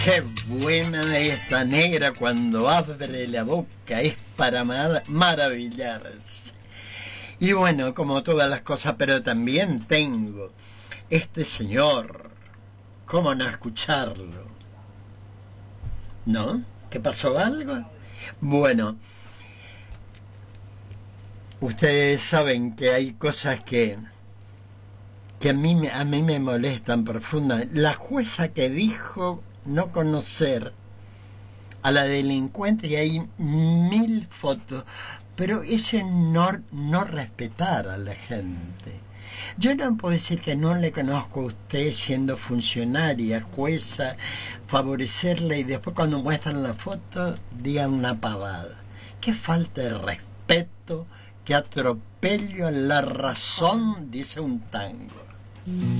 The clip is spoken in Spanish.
Qué buena esta negra cuando abre la boca, es para maravillarse. Y bueno, como todas las cosas, pero también tengo este señor, ¿cómo no escucharlo? ¿No? ¿Qué pasó algo? Bueno, ustedes saben que hay cosas que a mí me molestan profundamente. La jueza que dijo no conocer a la delincuente y hay 1000 fotos, pero eso es no respetar a la gente. Yo no puedo decir que no le conozco a usted siendo funcionaria, jueza, favorecerle y después cuando muestran la foto digan una pavada. Qué falta de respeto, qué atropello a la razón, dice un tango.